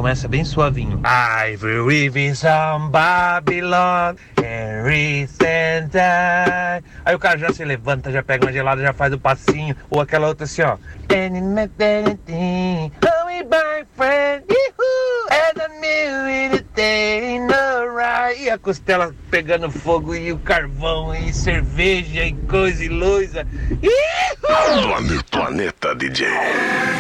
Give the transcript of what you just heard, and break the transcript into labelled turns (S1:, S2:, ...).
S1: começa bem suavinho. I will live in some Babylon and resent I. Aí o cara já se levanta, já pega uma gelada, já faz o passinho. Ou aquela outra assim, ó. E a costela pegando fogo, e o carvão, e cerveja, e coisa, e luz.
S2: Planeta DJ.